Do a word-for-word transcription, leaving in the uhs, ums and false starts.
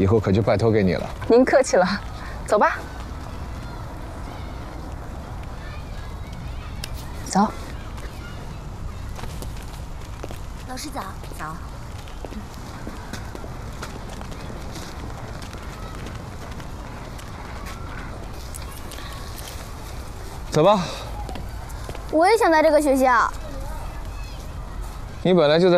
以后可就拜托给你了。 您客气了，走吧。走。 老师早。早。 走吧。 我也想在这个学校。 你本来就在。